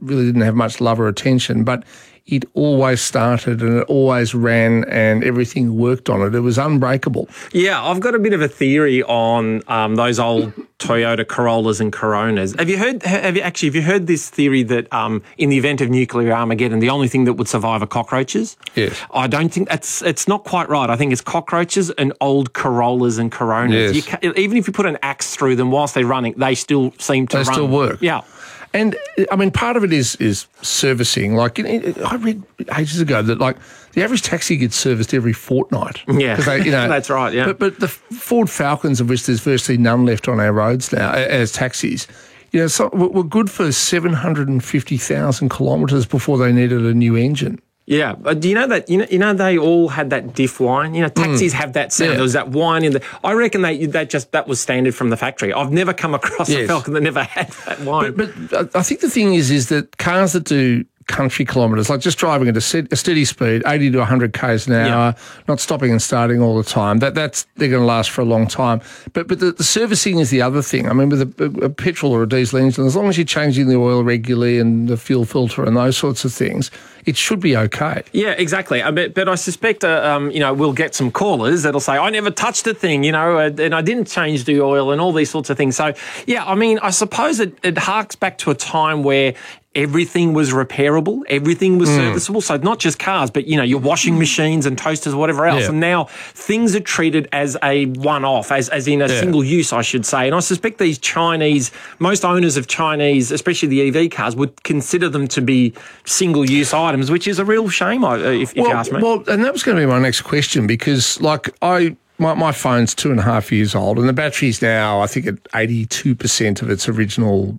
really didn't have much love or attention, but it always started and it always ran and everything worked on it. It was unbreakable. Yeah, I've got a bit of a theory on those old Toyota Corollas and Coronas. Have you heard this theory that in the event of nuclear Armageddon, the only thing that would survive are cockroaches? Yes. I don't think it's not quite right. I think it's cockroaches and old Corollas and Coronas. Yes. Even if you put an axe through them whilst they're running, they still seem to run. They still work. Yeah. And, I mean, part of it is servicing. Like, I read ages ago that, like, the average taxi gets serviced every fortnight. Yeah, that's right, yeah. But the Ford Falcons, of which there's virtually none left on our roads now as taxis, were good for 750,000 kilometres before they needed a new engine. Yeah, do you know that they all had that diff whine? Taxis have that sound. Yeah. There was that whine in the. I reckon that was standard from the factory. I've never come across a Falcon that never had that whine. But I think the thing is that cars that do country kilometres, like just driving at a steady speed, 80 to 100 k's an hour, not stopping and starting all the time, they're going to last for a long time. But the servicing is the other thing. I mean, with a petrol or a diesel engine, as long as you're changing the oil regularly and the fuel filter and those sorts of things, it should be okay. Yeah, exactly. But I suspect, we'll get some callers that'll say, I never touched a thing, and I didn't change the oil and all these sorts of things. So, yeah, I mean, I suppose it harks back to a time where everything was repairable, everything was serviceable. So not just cars, but, your washing machines and toasters, whatever else. Yeah. And now things are treated as a one-off, as in a single use, I should say. And I suspect these most owners of Chinese, especially the EV cars, would consider them to be single-use items, which is a real shame, if you ask me. Well, and that was going to be my next question because, like, my phone's 2.5 years old and the battery's now, I think, at 82% of its original,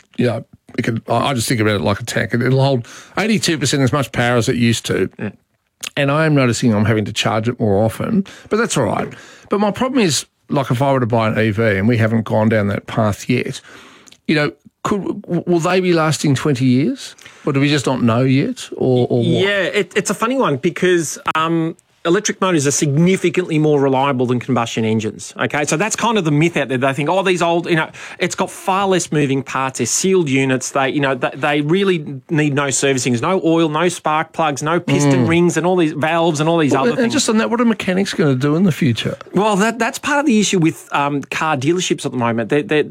I just think about it like a tank. It'll hold 82% as much power as it used to. Yeah. And I am noticing I'm having to charge it more often, but that's all right. But my problem is, like, if I were to buy an EV, and we haven't gone down that path yet, will they be lasting 20 years? Or do we just not know yet? Or what? Yeah, it's a funny one because electric motors are significantly more reliable than combustion engines. Okay, so that's kind of the myth out there. They think, these old, it's got far less moving parts. They're sealed units. They really need no servicing. There's no oil, no spark plugs, no piston rings, and all these valves and all these other things. And just on that, what are mechanics going to do in the future? Well, that's part of the issue with car dealerships at the moment.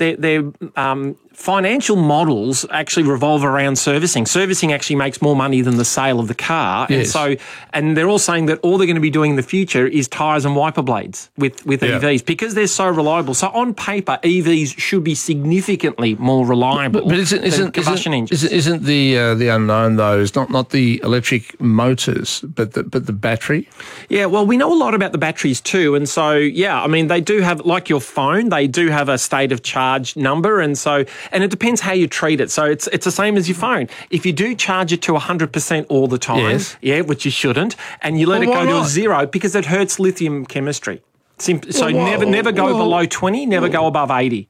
They're financial models actually revolve around servicing. Servicing actually makes more money than the sale of the car. Yes. And they're all saying that all they're going to be doing in the future is tyres and wiper blades with EVs because they're so reliable. So on paper, EVs should be significantly more reliable than combustion engines. Isn't the unknown, though, is not the electric motors, but the battery? Yeah, well, we know a lot about the batteries too. And so, I mean, they do have, like your phone, they do have a state of charge number. And it depends how you treat it. So it's the same as your phone. If you do charge it to 100% all the time, which you shouldn't, and you let it go to 0 because it hurts lithium chemistry. So never go below 20, never go above 80.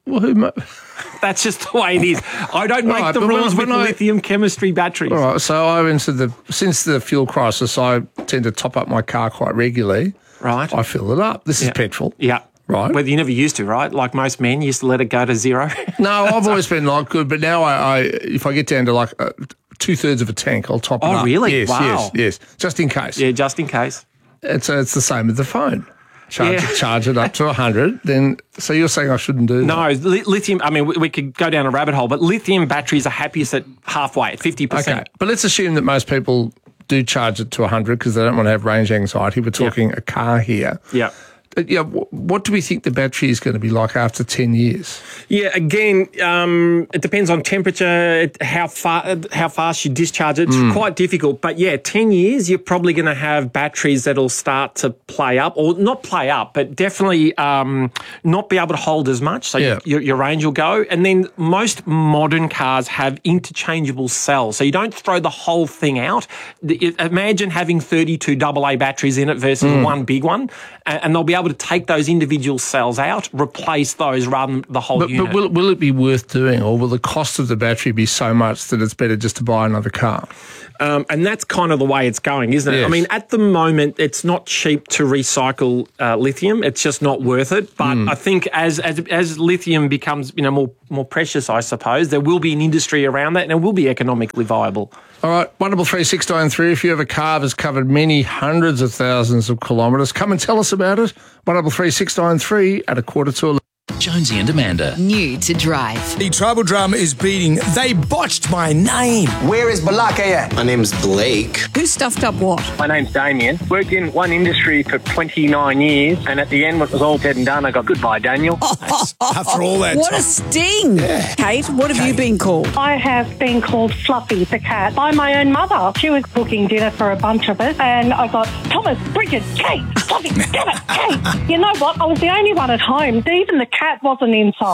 That's just the way it is. I don't make the rules with lithium chemistry batteries. All right, so since the fuel crisis, I tend to top up my car quite regularly. Right. I fill it up. This is petrol. Yeah. Right. Well, you never used to, right? Like most men, you used to let it go to 0. No, I've always been not good, but now if I get down to like 2/3 of a tank, I'll top it up. Oh, really? Yes, wow. yes, just in case. Yeah, just in case. It's the same with the phone. Charge it up to 100, then. So you're saying I shouldn't do that? No, lithium. I mean, we could go down a rabbit hole, but lithium batteries are happiest at halfway, at 50%. Okay, but let's assume that most people do charge it to 100 because they don't want to have range anxiety. We're talking a car here. Yeah. What do we think the battery is going to be like after 10 years? Yeah, again, it depends on temperature, how fast you discharge it. It's quite difficult. But 10 years, you're probably going to have batteries that'll start to play up, or not play up, but definitely not be able to hold as much. So your range will go. And then most modern cars have interchangeable cells. So you don't throw the whole thing out. Imagine having 32 AA batteries in it versus one big one, and they'll be able to take those individual cells out, replace those rather than the whole unit. But will it be worth doing, or will the cost of the battery be so much that it's better just to buy another car? And that's kind of the way it's going, isn't it? Yes. I mean, at the moment, it's not cheap to recycle lithium. It's just not worth it. But I think as lithium becomes, more precious, I suppose. There will be an industry around that and it will be economically viable. All right, 133 if you have a car that's covered many hundreds of thousands of kilometres, come and tell us about it. 133 at 11:45. Jonesy and Amanda. New to drive. The tribal drama is beating. They botched my name. Where is Balake at? My name's Blake. Who stuffed up what? My name's Damien. Worked in one industry for 29 years, and at the end, when it was all said and done, I got goodbye, Daniel. After all that What time. a sting. Kate, what have you been called? I have been called Fluffy the cat by my own mother. She was cooking dinner for a bunch of us, and I got Thomas, Bridget, Kate, Fluffy, damn it, Kate. You know what? I was the only one at home. Even the cat wasn't inside.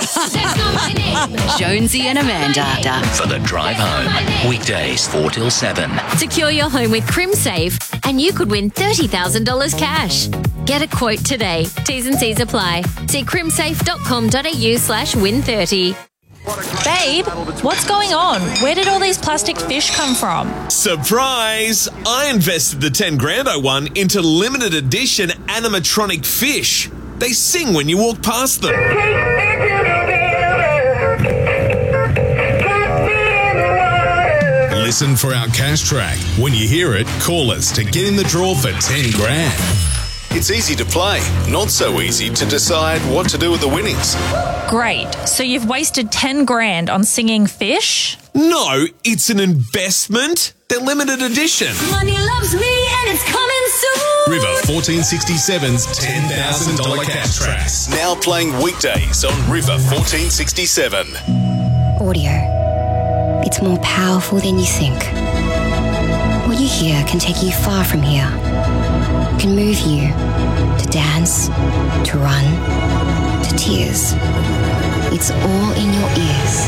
Jonesy and Amanda. For the drive home. Weekdays 4 till 7. Secure your home with CrimSafe and you could win $30,000 cash. Get a quote today. T's and C's apply. See crimsafe.com.au/win30. Babe, what's going on? Where did all these plastic fish come from? Surprise! I invested the 10 grand I won into limited edition animatronic fish. They sing when you walk past them. Listen for our cash track. When you hear it, call us to get in the draw for 10 grand. It's easy to play, not so easy to decide what to do with the winnings. Great. So you've wasted 10 grand on singing fish? No, it's an investment. They're limited edition. Money loves me and it's coming soon. River 1467's $10,000 cash tracks. Now playing weekdays on River 1467. Audio. It's more powerful than you think. What you hear can take you far from here. Can move you to dance, to run, to tears. It's all in your ears.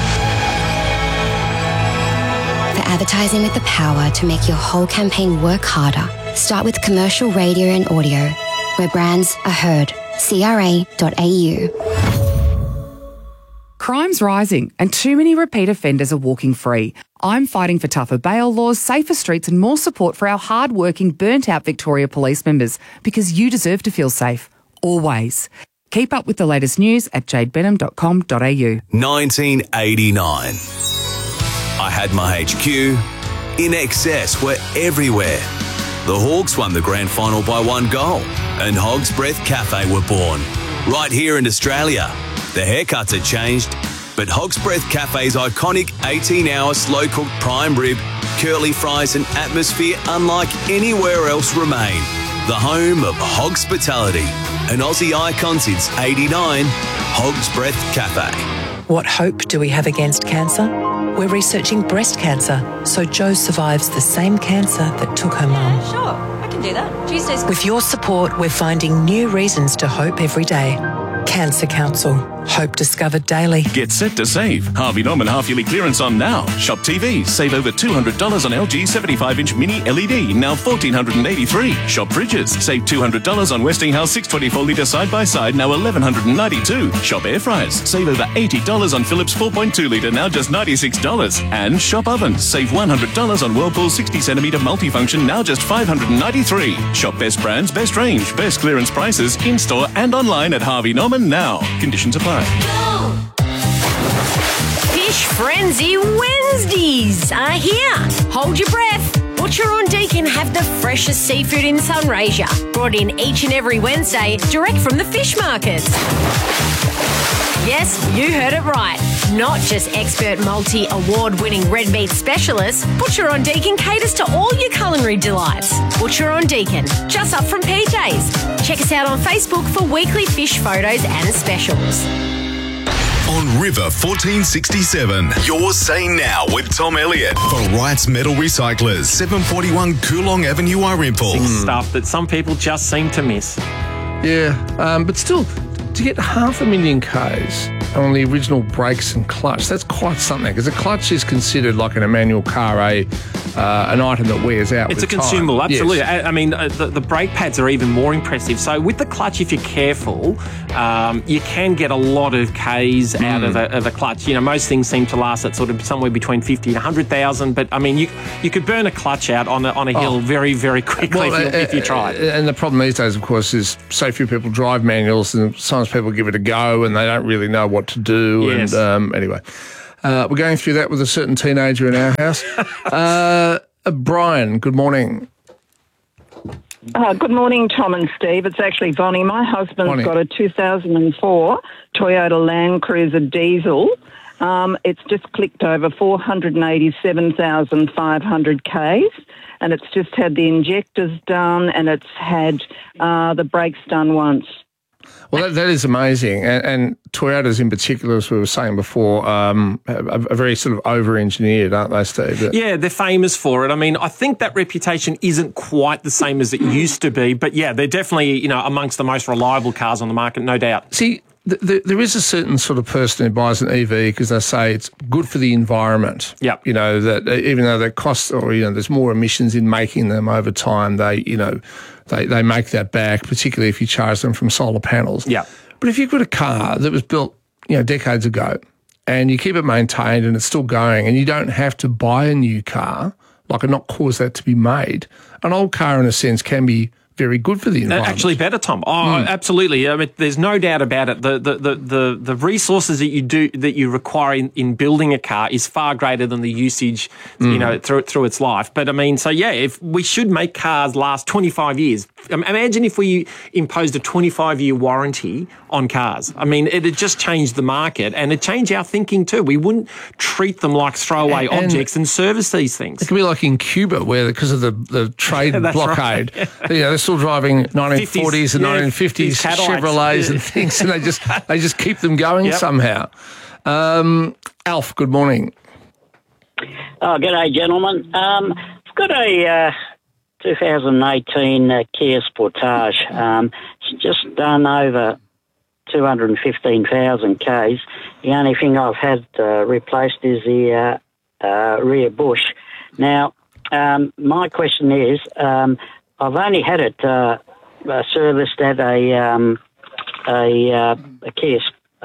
For advertising with the power to make your whole campaign work harder, start with commercial radio and audio, where brands are heard. CRA.au. Crime's rising and too many repeat offenders are walking free. I'm fighting for tougher bail laws, safer streets and more support for our hard-working, burnt-out Victoria police members because you deserve to feel safe. Always. Keep up with the latest news at jadebenham.com.au. 1989. I had my HQ. In excess were everywhere. The Hawks won the grand final by 1 goal and Hog's Breath Cafe were born. Right here in Australia. The haircuts had changed, but Hog's Breath Cafe's iconic 18-hour slow-cooked prime rib, curly fries and atmosphere unlike anywhere else remain. The home of Hogspitality, an Aussie icon since '89, Hog's Breath Cafe. What hope do we have against cancer? We're researching breast cancer, so Jo survives the same cancer that took her mum. Sure, I can do that. Tuesdays. With your support, we're finding new reasons to hope every day. Cancer Council. Hope discovered daily. Get set to save. Harvey Norman half-yearly clearance on now. Shop TVs. Save over $200 on LG 75-inch mini LED, now $1,483. Shop fridges. Save $200 on Westinghouse 624-litre side-by-side, now $1,192. Shop air fryers. Save over $80 on Philips 4.2-litre, now just $96. And shop ovens. Save $100 on Whirlpool 60-centimetre multifunction, now just $593. Shop best brands, best range, best clearance prices, in-store and online at Harvey Norman now. Conditions apply. Fish Frenzy Wednesdays are here. Hold your breath. Butcher on Deakin have the freshest seafood in Sunraysia, brought in each and every Wednesday direct from the fish markets. Yes, you heard it right. Not just expert multi-award-winning red meat specialists, Butcher on Deakin caters to all your culinary delights. Butcher on Deakin, just up from PJ's. Check us out on Facebook for weekly fish photos and specials. On River 1467, You're Saying Now with Tom Elliott. for Wright's Metal Recyclers, 741 Coolong Avenue, Irimple. Stuff that some people just seem to miss. Yeah, but still, to get 500,000 Ks on the original brakes and clutch, that's quite something, because a clutch is considered like in a manual car a an item that wears out. It's with a consumable, time. absolutely. Yes. I mean, the brake pads are even more impressive. So with the clutch, if you're careful, you can get a lot of Ks out of a clutch. You know, most things seem to last at sort of somewhere between 50 and 100,000. But I mean, you could burn a clutch out on a hill very, very quickly if you tried. And the problem these days, of course, is so few people drive manuals, and sometimes people give it a go and they don't really know what to do. Yes. And anyway, we're going through that with a certain teenager in our house. Brian, good morning. Good morning, Tom and Steve. It's actually Bonnie. My husband's got a 2004 Toyota Land Cruiser diesel. It's just clicked over 487,500 Ks, and it's just had the injectors done, and it's had the brakes done once. Well, that is amazing. And Toyotas in particular, as we were saying before, are very sort of over-engineered, aren't they, Steve? Yeah, they're famous for it. I mean, I think that reputation isn't quite the same as it used to be, but yeah, they're definitely, you know, amongst the most reliable cars on the market, no doubt. See, there is a certain sort of person who buys an EV because they say it's good for the environment. Yep. You know, that even though they cost, or, you know, there's more emissions in making them over time, they make that back, particularly if you charge them from solar panels. Yeah. But if you've got a car that was built, you know, decades ago, and you keep it maintained and it's still going, and you don't have to buy a new car, like, and not cause that to be made, an old car in a sense can be very good for the environment. Actually better, Tom. Oh, absolutely. I mean, there's no doubt about it. The resources that you require in building a car is far greater than the usage, you know, through its life. But I mean, so yeah, if we should make cars last 25 years. Imagine if we imposed a 25-year warranty on cars. I mean, it'd just change the market, and it'd change our thinking too. We wouldn't treat them like throwaway objects and service these things. It could be like in Cuba, where because of the trade blockade, right. You know, they're still driving 1940s and 1950s Chevrolets and things, and they just keep them going somehow. Alf, good morning. Oh, g'day, gentlemen. I've got a 2018 Kia Sportage. It's just done over 215,000 Ks. The only thing I've had replaced is the rear bush. Now, my question is, I've only had it serviced at a Kia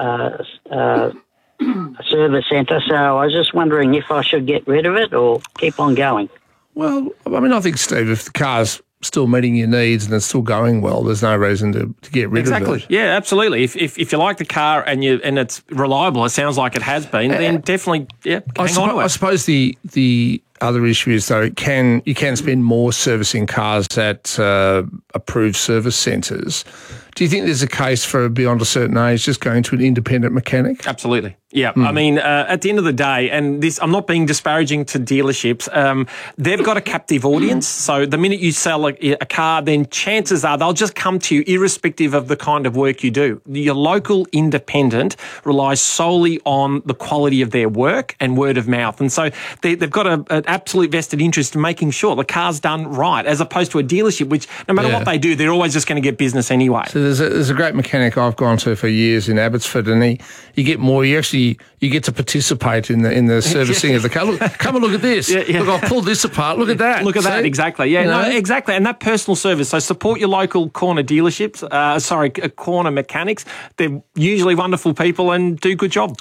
service centre, so I was just wondering if I should get rid of it or keep on going. Well, I mean, I think, Steve, if the car's still meeting your needs and it's still going well, there's no reason to get rid of it. Exactly. Yeah, absolutely. If you like the car and it's reliable, it sounds like it has been, then definitely, hang on to it. I suppose the other issue is, though, you can spend more servicing cars at approved service centres. Do you think there's a case for beyond a certain age just going to an independent mechanic? Absolutely. Yeah. I mean, at the end of the day, and this, I'm not being disparaging to dealerships, they've got a captive audience. So the minute you sell a car, then chances are they'll just come to you irrespective of the kind of work you do. Your local independent relies solely on the quality of their work and word of mouth. And so they've got an absolute vested interest in making sure the car's done right, as opposed to a dealership, which no matter what they do, they're always just going to get business anyway. So there's a great mechanic I've gone to for years in Abbotsford, and you get more. You get to participate in the servicing of the car. Look, come and look at this. Look, I've pulled this apart. Look at that. Look at that. Exactly. Yeah. No, exactly. And that personal service. So support your local corner dealerships. Corner mechanics. They're usually wonderful people and do a good job.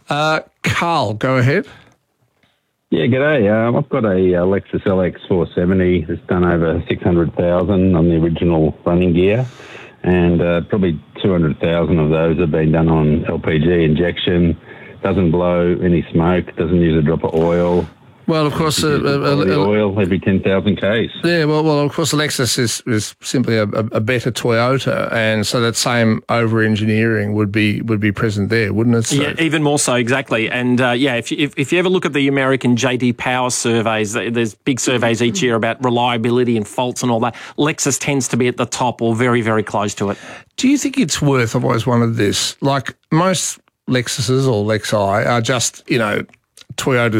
Carl, go ahead. Yeah, g'day. I've got a Lexus LX 470 that's done over 600,000 on the original running gear, and probably 200,000 of those have been done on LPG injection. Doesn't blow any smoke, doesn't use a drop of oil. Well, of course, oil every 10,000 Ks. Yeah, well, of course, the Lexus is simply a better Toyota, and so that same over-engineering would be present there, wouldn't it? So, yeah, even more so, exactly. And if you ever look at the American JD Power surveys, there's big surveys each year about reliability and faults and all that. Lexus tends to be at the top or very, very close to it. Do you think it's worth? I've always wondered this. Like most Lexuses or Lexi are just, Toyotas with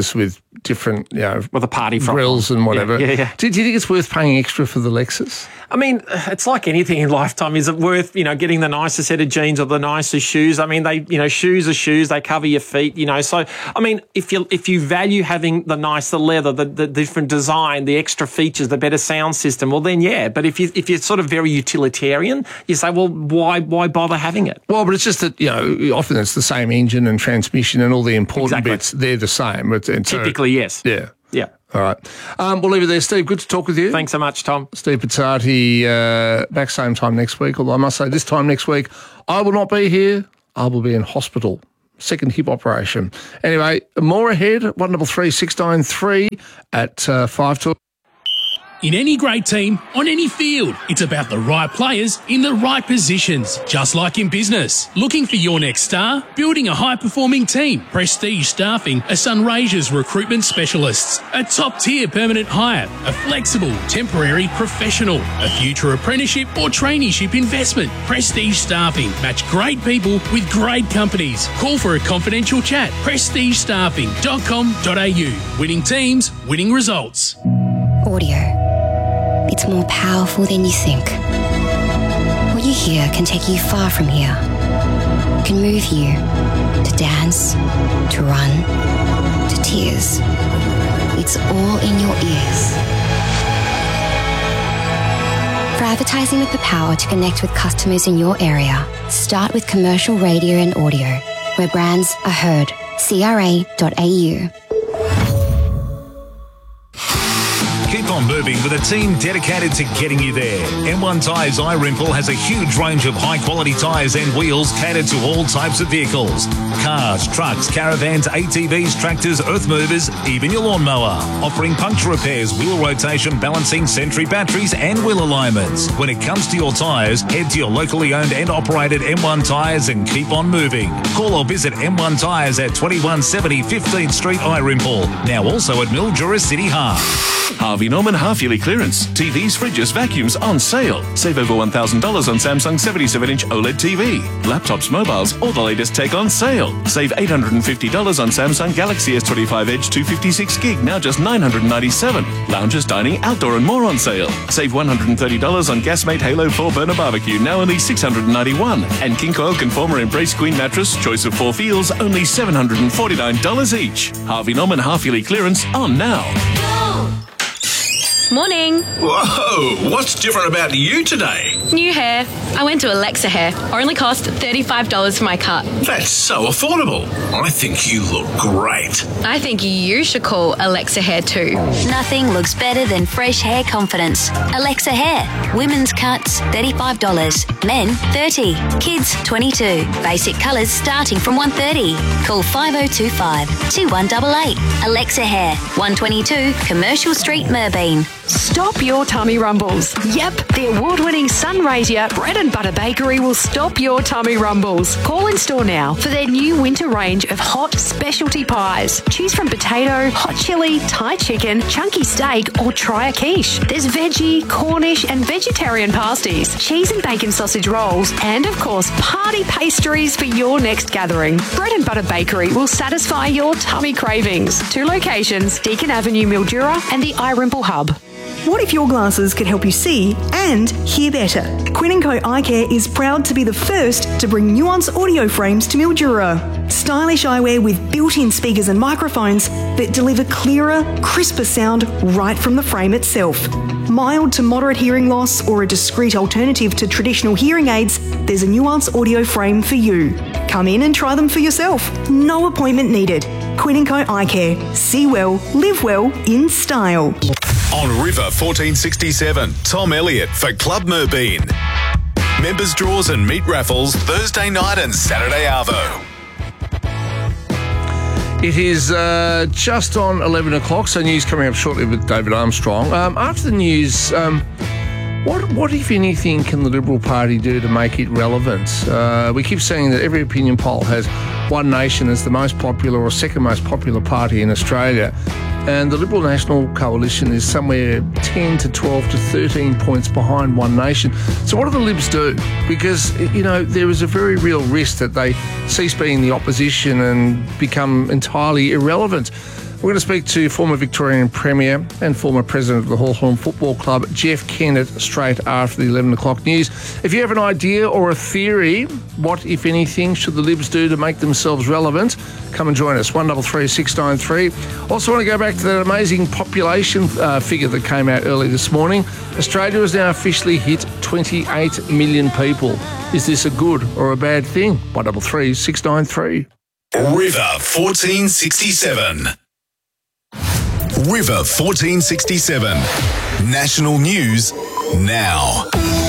different, with a party from grills and whatever. Yeah. Do you think it's worth paying extra for the Lexus? I mean, it's like anything in lifetime. Is it worth, getting the nicest set of jeans or the nicest shoes? I mean, shoes are shoes. They cover your feet, So, I mean, if you value having the nicer leather, the different design, the extra features, the better sound system, well, then yeah. But if you're sort of very utilitarian, you say, well, why bother having it? Well, but it's just that, often it's the same engine and transmission and all the important bits, they're the same. Typically, yes. Yeah. Yeah. All right. We'll leave it there, Steve. Good to talk with you. Thanks so much, Tom. Steve Pizzati, back same time next week. Although I must say, this time next week, I will not be here. I will be in hospital. Second hip operation. Anyway, more ahead, 133 693 at 5 to... In any great team, on any field, it's about the right players in the right positions. Just like in business. Looking for your next star? Building a high-performing team. Prestige Staffing are Sunraysia's recruitment specialists. A top-tier permanent hire. A flexible, temporary professional. A future apprenticeship or traineeship investment. Prestige Staffing. Match great people with great companies. Call for a confidential chat. prestigestaffing.com.au. Winning teams, winning results. Audio. It's more powerful than you think. What you hear can take you far from here. Can move you to dance, to run, to tears. It's all in your ears. For advertising with the power to connect with customers in your area, start with commercial radio and audio, where brands are heard. CRA.au. Keep on moving with a team dedicated to getting you there. M1 Tyres iRimple has a huge range of high-quality tyres and wheels catered to all types of vehicles. Cars, trucks, caravans, ATVs, tractors, earth movers, even your lawnmower. Offering puncture repairs, wheel rotation, balancing, Sentry batteries and wheel alignments. When it comes to your tyres, head to your locally owned and operated M1 Tyres and keep on moving. Call or visit M1 Tyres at 2170 15th Street iRimple. Now also at Mildura City Half. Harvey Norman half-yearly clearance. TVs, fridges, vacuums on sale. Save over $1,000 on Samsung 77-inch OLED TV. Laptops, mobiles, all the latest tech on sale. Save $850 on Samsung Galaxy S25 Edge 256 gig, now just $997. Lounges, dining, outdoor and more on sale. Save $130 on Gasmate Halo 4 burner barbecue, now only $691. And King Coil Conformer Embrace Queen mattress, choice of 4 feels, only $749 each. Harvey Norman half-yearly clearance on now. Morning. Whoa, what's different about you today? New hair. I went to Alexa Hair. Only cost $35 for my cut. That's so affordable. I think you look great. I think you should call Alexa Hair too. Nothing looks better than fresh hair confidence. Alexa Hair. Women's cuts, $35. Men, $30. Kids, $22. Basic colours starting from $130. Call 5025-2188. Alexa Hair, 122 Commercial Street, Merbeen. Stop your tummy rumbles. Yep, the award-winning Sunraysia Bread and Butter Bakery will stop your tummy rumbles. Call in store now for their new winter range of hot specialty pies. Choose from potato, hot chili, Thai chicken, chunky steak, or try a quiche. There's veggie, Cornish, and vegetarian pasties, cheese and bacon sausage rolls, and of course, party pastries for your next gathering. Bread and Butter Bakery will satisfy your tummy cravings. 2 locations, Deakin Avenue, Mildura, and the iRimple Hub. What if your glasses could help you see and hear better? Quinn & Co Eye Care is proud to be the first to bring Nuance audio frames to Mildura. Stylish eyewear with built-in speakers and microphones that deliver clearer, crisper sound right from the frame itself. Mild to moderate hearing loss or a discreet alternative to traditional hearing aids, there's a Nuance audio frame for you. Come in and try them for yourself. No appointment needed. Quinn & Co Eye Care. See well, live well, in style. On River 1467, Tom Elliott for Club Merbeen. Members draws and meat raffles Thursday night and Saturday arvo. It is just on 11 o'clock, so news coming up shortly with David Armstrong. After the news, what, if anything, can the Liberal Party do to make it relevant? We keep saying that every opinion poll has One Nation as the most popular or second most popular party in Australia. And the Liberal National Coalition is somewhere 10 to 12 to 13 points behind One Nation. So what do the Libs do? Because, there is a very real risk that they cease being the opposition and become entirely irrelevant. We're going to speak to former Victorian Premier and former President of the Hawthorn Football Club, Jeff Kennett, straight after the 11 o'clock news. If you have an idea or a theory, what, if anything, should the Libs do to make themselves relevant? Come and join us, 133 693. Also want to go back to that amazing population figure that came out early this morning. Australia has now officially hit 28 million people. Is this a good or a bad thing? 133 693. River 1467. River 1467. National news now.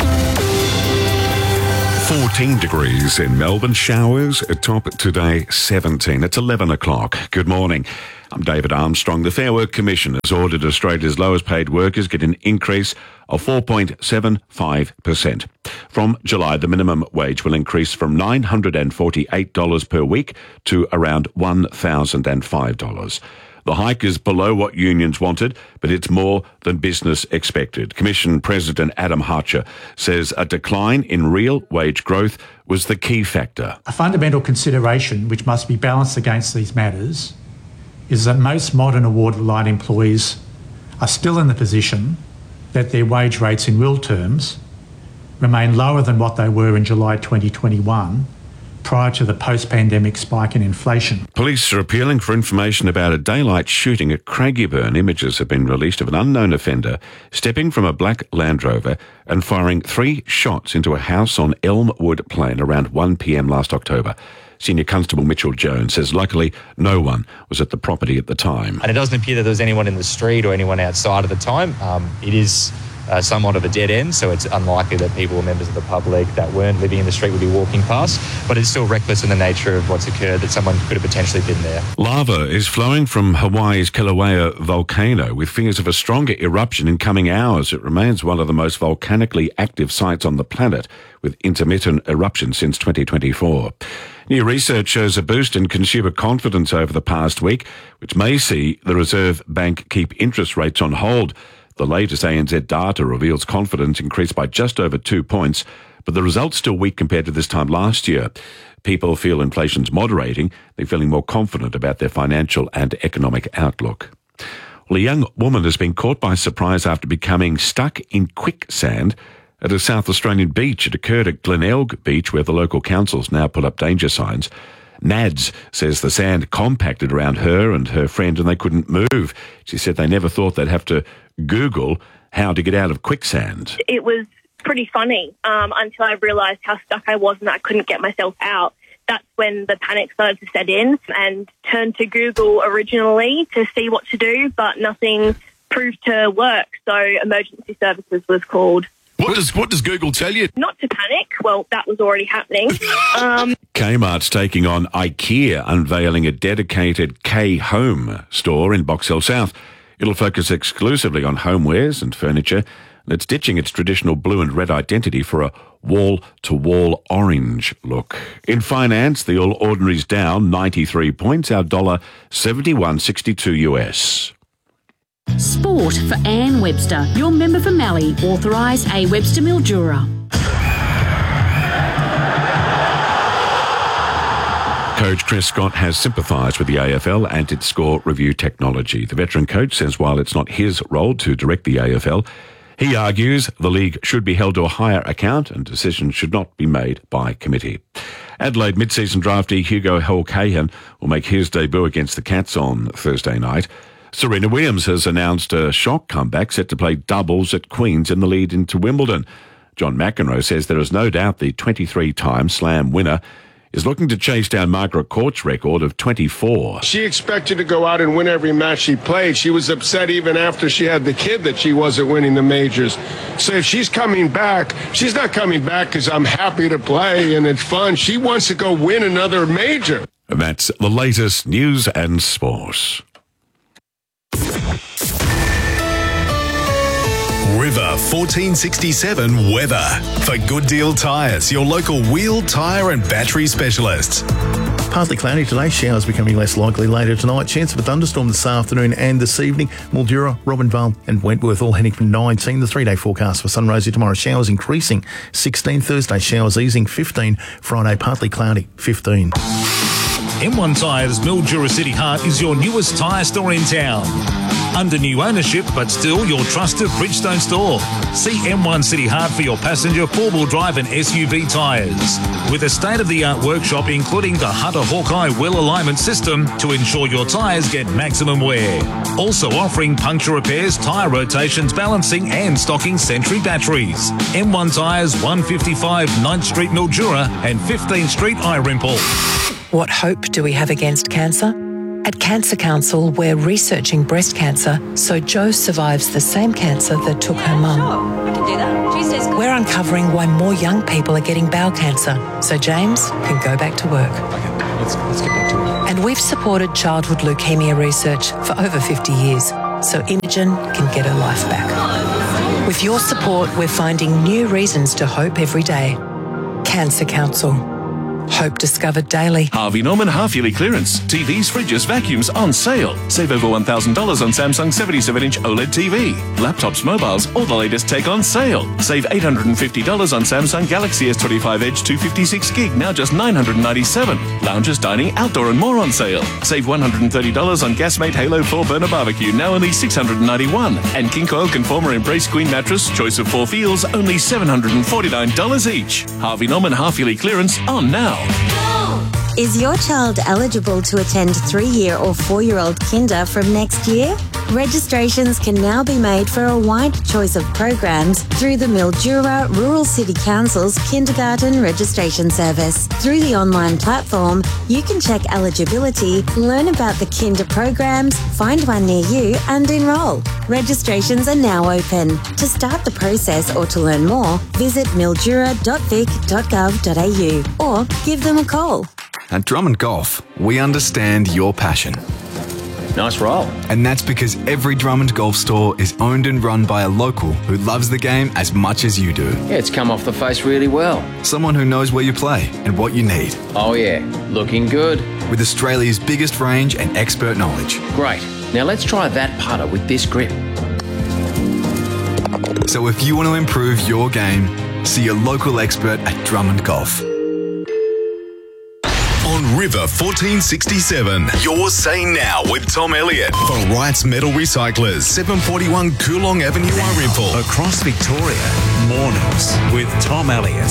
14 degrees in Melbourne. Showers at top today, 17. It's 11 o'clock. Good morning. I'm David Armstrong. The Fair Work Commission has ordered Australia's lowest paid workers get an increase of 4.75%. From July, the minimum wage will increase from $948 per week to around $1,005. The hike is below what unions wanted, but it's more than business expected. Commission President Adam Harcher says a decline in real wage growth was the key factor. A fundamental consideration which must be balanced against these matters is that most modern award-reliant employees are still in the position that their wage rates in real terms remain lower than what they were in July 2021, prior to the post-pandemic spike in inflation. Police are appealing for information about a daylight shooting at Craigieburn. Images have been released of an unknown offender stepping from a black Land Rover and firing 3 shots into a house on Elmwood Plain around 1 p.m. last October. Senior Constable Mitchell Jones says luckily no one was at the property at the time. And it doesn't appear that there was anyone in the street or anyone outside at the time. It is somewhat of a dead end, so it's unlikely that people or members of the public that weren't living in the street would be walking past, but it's still reckless in the nature of what's occurred that someone could have potentially been there. Lava is flowing from Hawaii's Kilauea volcano with fears of a stronger eruption in coming hours. It remains one of the most volcanically active sites on the planet, with intermittent eruptions since 2024. New research shows a boost in consumer confidence over the past week, which may see the Reserve Bank keep interest rates on hold. The latest ANZ data reveals confidence increased by just over 2 points, but the result's still weak compared to this time last year. People feel inflation's moderating. They're feeling more confident about their financial and economic outlook. Well, a young woman has been caught by surprise after becoming stuck in quicksand at a South Australian beach. It occurred at Glenelg Beach, where the local council's now put up danger signs. Nads says the sand compacted around her and her friend and they couldn't move. She said they never thought they'd have to Google how to get out of quicksand. It was pretty funny until I realised how stuck I was and that I couldn't get myself out. That's when the panic started to set in, and turned to Google originally to see what to do, but nothing proved to work. So emergency services was called. What does Google tell you? Not to panic. Well, that was already happening. Kmart's taking on IKEA, unveiling a dedicated K-Home store in Box Hill South. It'll focus exclusively on homewares and furniture, and it's ditching its traditional blue and red identity for a wall-to-wall orange look. In finance, the All Ordinary's down 93 points, our dollar 71.62 US. Sport for Anne Webster, your member for Mallee, authorised A. Webster Mildura. Coach Chris Scott has sympathised with the AFL and its score review technology. The veteran coach says while it's not his role to direct the AFL, he argues the league should be held to a higher account and decisions should not be made by committee. Adelaide mid-season draftee Hugo Holcahan will make his debut against the Cats on Thursday night. Serena Williams has announced a shock comeback set to play doubles at Queen's in the lead into Wimbledon. John McEnroe says there is no doubt the 23-time Slam winner is looking to chase down Margaret Court's record of 24. She expected to go out and win every match she played. She was upset even after she had the kid that she wasn't winning the majors. So if she's coming back, she's not coming back because I'm happy to play and it's fun. She wants to go win another major. And that's the latest news and sports. River 1467 weather. For Good Deal Tyres, your local wheel, tyre and battery specialists. Partly cloudy today, showers becoming less likely later tonight. Chance of a thunderstorm this afternoon and this evening. Mildura, Robinvale and Wentworth all heading from 19. The 3-day forecast for Sunraysia tomorrow, showers increasing 16. Thursday, showers easing 15. Friday, partly cloudy 15. M1 Tyres Mildura City Heart is your newest tyre store in town. Under new ownership, but still your trusted Bridgestone store. See M1 City Heart for your passenger, four-wheel drive and SUV tyres. With a state-of-the-art workshop including the Hunter Hawkeye wheel alignment system to ensure your tyres get maximum wear. Also offering puncture repairs, tyre rotations, balancing and stocking Sentry batteries. M1 Tyres 155 9th Street Mildura and 15th Street Irimple. What hope do we have against cancer? At Cancer Council, we're researching breast cancer so Jo survives the same cancer that took her mum. Sure, we can do that. Tuesday's good. We're uncovering why more young people are getting bowel cancer so James can go back to work. Okay, let's get back to work. And we've supported childhood leukemia research for over 50 years so Imogen can get her life back. With your support, we're finding new reasons to hope every day. Cancer Council. Hope discovered daily. Harvey Norman half-yearly clearance. TVs, fridges, vacuums on sale. Save over $1,000 on Samsung 77-inch OLED TV. Laptops, mobiles, all the latest tech on sale. Save $850 on Samsung Galaxy S25 Edge 256 gig, now just $997. Lounges, dining, outdoor and more on sale. Save $130 on Gasmate Halo 4 burner barbecue, now only $691. And King Coil Conformer Embrace Queen mattress, choice of 4 feels, only $749 each. Harvey Norman half-yearly clearance on now. Is your child eligible to attend 3-year or 4-year-old kinder from next year? Registrations can now be made for a wide choice of programs through the Mildura Rural City Council's kindergarten registration service. Through the online platform, you can check eligibility, learn about the kinder programs, find one near you and enrol. Registrations are now open. To start the process or to learn more, visit mildura.vic.gov.au or give them a call. At Drummond Golf, we understand your passion. Nice roll. And that's because every Drummond Golf store is owned and run by a local who loves the game as much as you do. Yeah, it's come off the face really well. Someone who knows where you play and what you need. Oh yeah, looking good. With Australia's biggest range and expert knowledge. Great. Now let's try that putter with this grip. So if you want to improve your game, see your local expert at Drummond Golf. On River 1467, your say now with Tom Elliott for Wright's Metal Recyclers, 741 Coolong Avenue, Irimple. Across Victoria, mornings with Tom Elliott.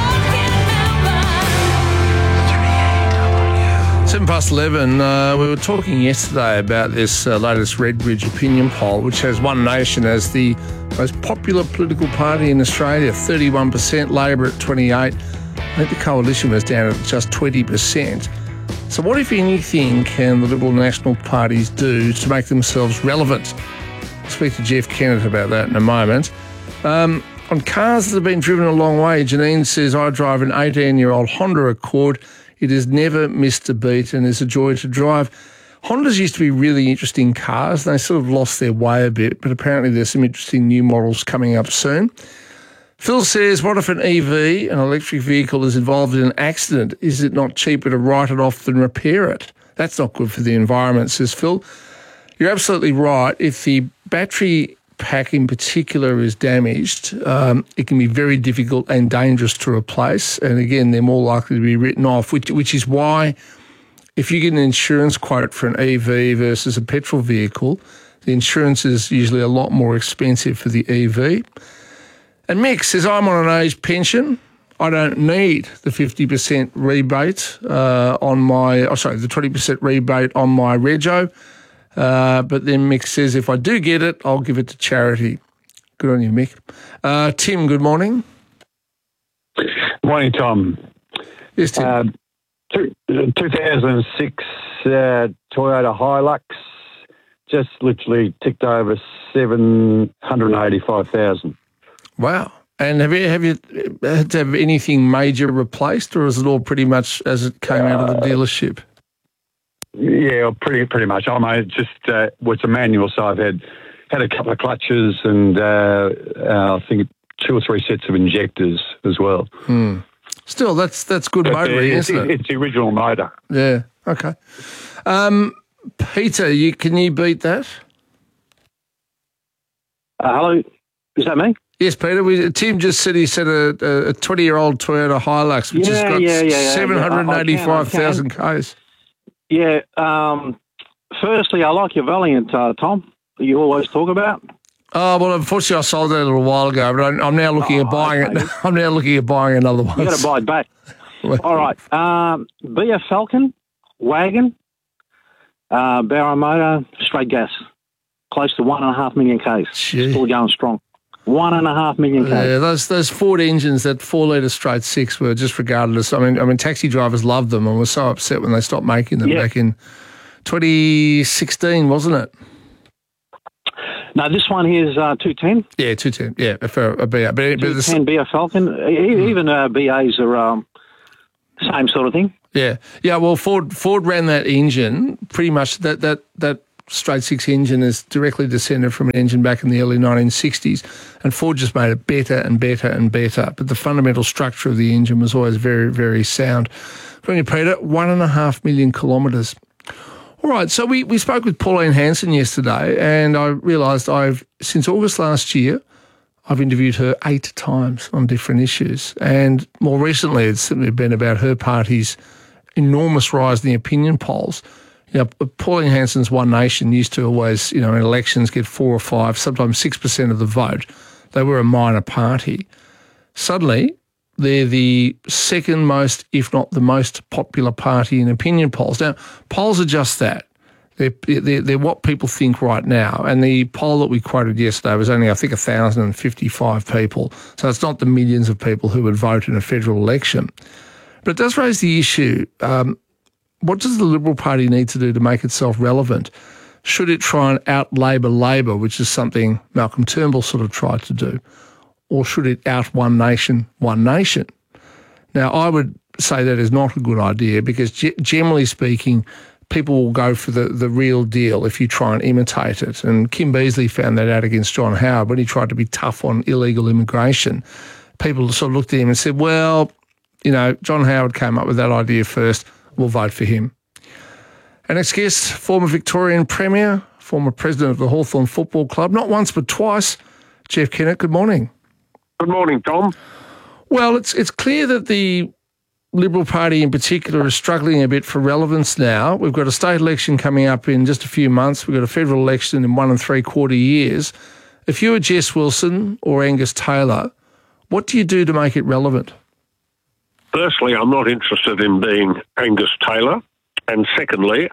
11:07. We were talking yesterday about this latest Redbridge opinion poll, which has One Nation as the most popular political party in Australia, 31%, Labor at 28%. I think the Coalition was down at just 20%. So what, if anything, can the Liberal National parties do to make themselves relevant? I'll speak to Jeff Kennett about that in a moment. On cars that have been driven a long way, Janine says, I drive an 18-year-old Honda Accord. It has never missed a beat and is a joy to drive. Hondas used to be really interesting cars. They sort of lost their way a bit, but apparently there's some interesting new models coming up soon. Phil says, what if an EV, an electric vehicle, is involved in an accident? Is it not cheaper to write it off than repair it? That's not good for the environment, says Phil. You're absolutely right. If the battery pack in particular is damaged, it can be very difficult and dangerous to replace. And again, they're more likely to be written off, which is why if you get an insurance quote for an EV versus a petrol vehicle, the insurance is usually a lot more expensive for the EV. And Mick says, I'm on an age pension. I don't need the 50% rebate the 20% rebate on my rego. But then Mick says, if I do get it, I'll give it to charity. Good on you, Mick. Tim, good morning. Morning, Tom. Yes, Tim. 2006 Toyota Hilux just literally ticked over 785,000. Wow. And have you had to have anything major replaced, or is it all pretty much as it came out of the dealership? Yeah, pretty much. I just it's a manual, so I've had a couple of clutches and I think 2 or 3 sets of injectors as well. Still, that's good motoring, isn't it? It's the original motor. Yeah. Okay. Peter, can you beat that? Hello, is that me? Yes, Peter. Tim just said he said a 20-year-old Toyota Hilux, which has got 785,000 Ks. Yeah. Firstly, I like your Valiant, Tom. You always talk about. Oh, well, unfortunately, I sold that a little while ago, but I'm now looking at buying it. I'm now looking at buying another one. You got to buy it back. All right. BF Falcon, Wagon, Barramoto, straight gas. Close to 1.5 million Ks. Still going strong. 1.5 million Ks. Yeah, those Ford engines, that 4-litre straight six, were just regarded as. I mean, taxi drivers loved them and were so upset when they stopped making them back in 2016, wasn't it? No, this one here is 210. Yeah, 210. Yeah, for a BA. But 210 BA Falcon. Even BAs are same sort of thing. Yeah. Yeah, well, Ford ran that engine pretty much. That straight six engine is directly descended from an engine back in the early 1960s, and Ford just made it better and better and better. But the fundamental structure of the engine was always very, very sound. Bring you, Peter, 1.5 million kilometres. All right, so we spoke with Pauline Hanson yesterday, and I realised since August last year, I've interviewed her 8 times on different issues. And more recently, it's simply been about her party's enormous rise in the opinion polls. You know, Pauline Hanson's One Nation used to always, in elections get 4 or 5, sometimes 6% of the vote. They were a minor party. Suddenly, they're the second most, if not the most popular party in opinion polls. Now, polls are just that. They're what people think right now. And the poll that we quoted yesterday was only, I think, 1,055 people. So it's not the millions of people who would vote in a federal election. But it does raise the issue, what does the Liberal Party need to do to make itself relevant? Should it try and out-Labor Labor, which is something Malcolm Turnbull sort of tried to do? Or should it out One Nation, One Nation? Now, I would say that is not a good idea because generally speaking, people will go for the real deal if you try and imitate it. And Kim Beazley found that out against John Howard when he tried to be tough on illegal immigration. People sort of looked at him and said, well, John Howard came up with that idea first, we'll vote for him. Our next guest, former Victorian Premier, former President of the Hawthorn Football Club, not once but twice, Jeff Kennett, good morning. Good morning, Tom. Well, it's clear that the Liberal Party in particular is struggling a bit for relevance now. We've got a state election coming up in just a few months. We've got a federal election in 1 3/4 years. If you were Jess Wilson or Angus Taylor, what do you do to make it relevant? Firstly, I'm not interested in being Angus Taylor. And secondly,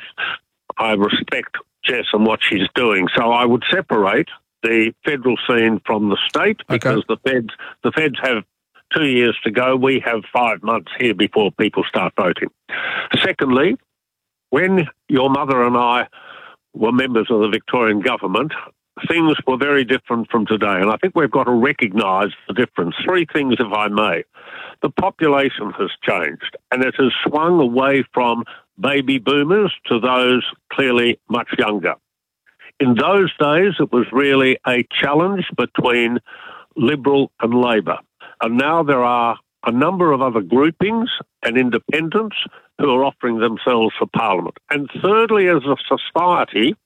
I respect Jess and what she's doing. So I would separate the federal scene from the state because the feds have 2 years to go. We have 5 months here before people start voting. Secondly, when your mother and I were members of the Victorian government, things were very different from today. And I think we've got to recognise the difference. 3 things, if I may. The population has changed and it has swung away from baby boomers to those clearly much younger. In those days, it was really a challenge between Liberal and Labor. And now there are a number of other groupings and independents who are offering themselves for Parliament. And thirdly, as a society,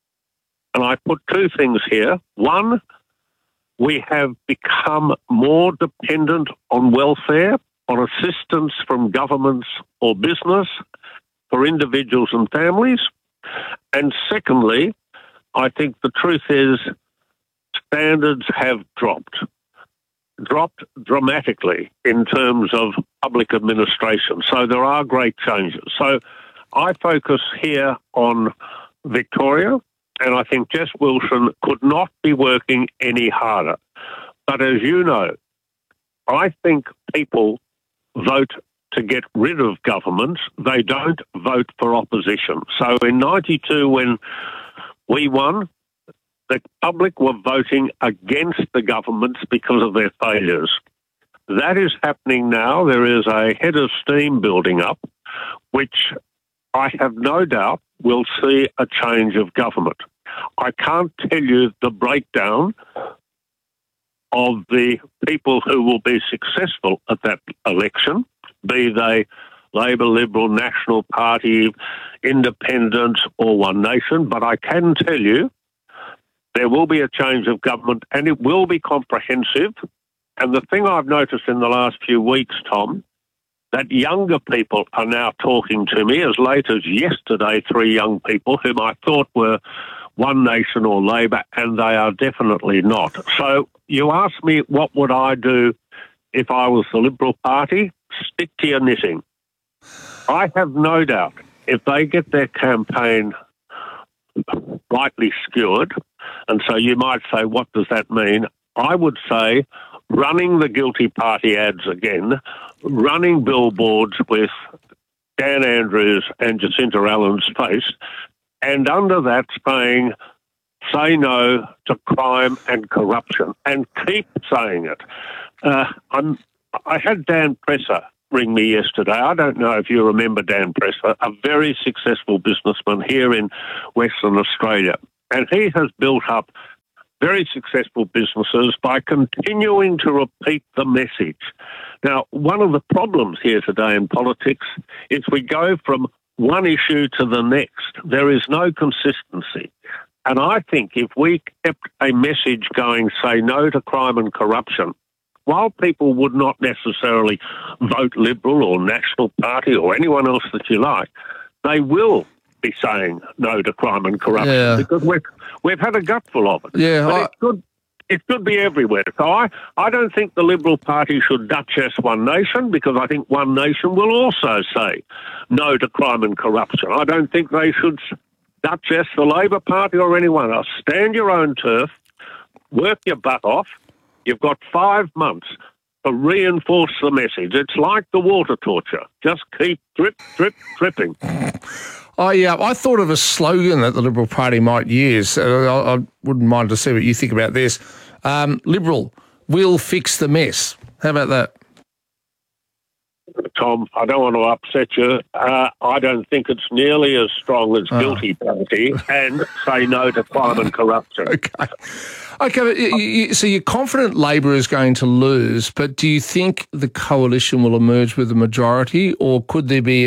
and I put 2 things here. One, we have become more dependent on welfare, on assistance from governments or business for individuals and families. And secondly, I think the truth is standards have dropped dramatically in terms of public administration. So there are great changes. So I focus here on Victoria, and I think Jess Wilson could not be working any harder. But as you know, I think people vote to get rid of governments. They don't vote for opposition. So in 92, when we won, the public were voting against the governments because of their failures. That is happening now. There is a head of steam building up, which I have no doubt will see a change of government. I can't tell you the breakdown of the people who will be successful at that election, be they Labor, Liberal, National Party, Independent or One Nation, but I can tell you there will be a change of government and it will be comprehensive. And the thing I've noticed in the last few weeks, Tom, that younger people are now talking to me. As late as yesterday, 3 young people whom I thought were One Nation or Labor, and they are definitely not. So you ask me what would I do if I was the Liberal Party? Stick to your knitting. I have no doubt if they get their campaign rightly skewered, and so you might say, what does that mean? I would say running the guilty party ads again, running billboards with Dan Andrews and Jacinta Allen's face, and under that saying, say no to crime and corruption, and keep saying it. I had Dan Presser ring me yesterday. I don't know if you remember Dan Presser, a very successful businessman here in Western Australia. And he has built up very successful businesses by continuing to repeat the message. Now, one of the problems here today in politics is we go from one issue to the next. There is no consistency. And I think if we kept a message going, say no to crime and corruption, while people would not necessarily vote Liberal or National Party or anyone else that you like, they will be saying no to crime and corruption because we've had a gutful of it. Yeah, but it could be everywhere. So I don't think the Liberal Party should duchess One Nation, because I think One Nation will also say no to crime and corruption. I don't think they should duchess the Labor Party or anyone else. Stand your own turf, work your butt off. You've got 5 months to reinforce the message. It's like the water torture. Just keep drip, drip, dripping. I thought of a slogan that the Liberal Party might use. I wouldn't mind to see what you think about this. Liberal, we'll fix the mess. How about that? Tom, I don't want to upset you. I don't think it's nearly as strong as Guilty Party and say no to crime and corruption. Okay, so you're confident Labor is going to lose, but do you think the coalition will emerge with a majority, or could there be